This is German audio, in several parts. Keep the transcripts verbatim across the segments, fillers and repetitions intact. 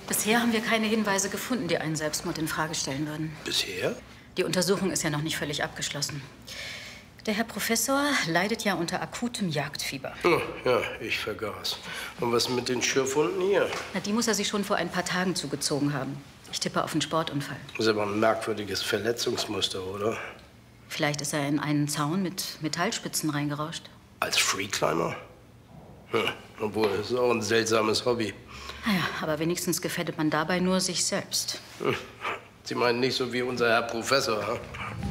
Bisher haben wir keine Hinweise gefunden, die einen Selbstmord in Frage stellen würden. Bisher? Die Untersuchung ist ja noch nicht völlig abgeschlossen. Der Herr Professor leidet ja unter akutem Jagdfieber. Oh, ja, ich vergaß. Und was mit den Schürfwunden hier? Na, die muss er sich schon vor ein paar Tagen zugezogen haben. Ich tippe auf einen Sportunfall. Das ist aber ein merkwürdiges Verletzungsmuster, oder? Vielleicht ist er in einen Zaun mit Metallspitzen reingerauscht. Als Freeclimber? Hm, obwohl, das ist auch ein seltsames Hobby. Naja, aber wenigstens gefährdet man dabei nur sich selbst. Hm. Sie meinen nicht so wie unser Herr Professor, hm?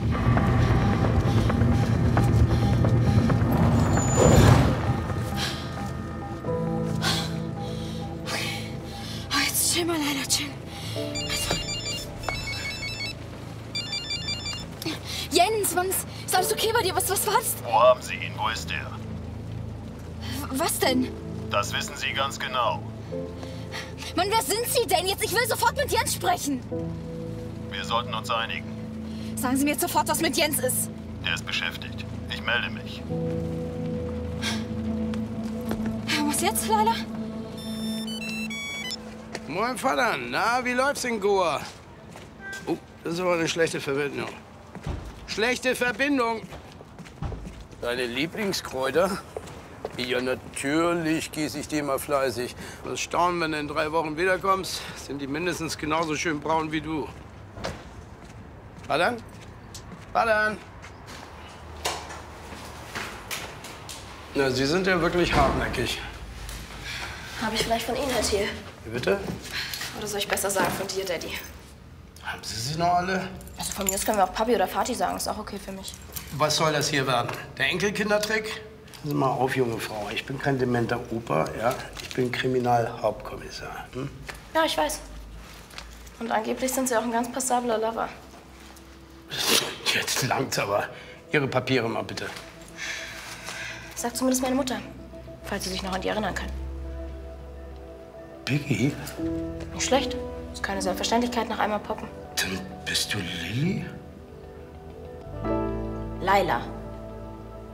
Chill mal, Leila, chill. Jens, Mann, ist alles okay bei dir? Was, was war's? Wo haben Sie ihn? Wo ist er? Was denn? Das wissen Sie ganz genau. Mann, wer sind Sie denn jetzt? Ich will sofort mit Jens sprechen. Wir sollten uns einigen. Sagen Sie mir jetzt sofort, was mit Jens ist. Der ist beschäftigt. Ich melde mich. Was jetzt, Leila? Moin, Vater. Na, wie läuft's in Goa? Oh, das ist aber eine schlechte Verbindung. Schlechte Verbindung. Deine Lieblingskräuter? Ja, natürlich gieße ich die mal fleißig. Was staunen, wenn du in drei Wochen wiederkommst, sind die mindestens genauso schön braun wie du. Vater? Vater? Na, Sie sind ja wirklich hartnäckig. Habe ich vielleicht von Ihnen halt hier. Wie bitte? Oder soll ich besser sagen von dir, Daddy? Haben Sie sie noch alle? Also von mir aus können wir auch Papi oder Vati sagen. Ist auch okay für mich. Was soll das hier werden? Der Enkelkindertrick? Passen Sie mal auf, junge Frau. Ich bin kein dementer Opa, ja? Ich bin Kriminalhauptkommissar. Hm? Ja, ich weiß. Und angeblich sind Sie auch ein ganz passabler Lover. Jetzt langt's aber. Ihre Papiere mal bitte. Sagt zumindest meine Mutter. Falls Sie sich noch an die erinnern können. Biggie? Nicht schlecht. Ist keine Selbstverständlichkeit nach einmal poppen. Dann bist du Lilly? Laila.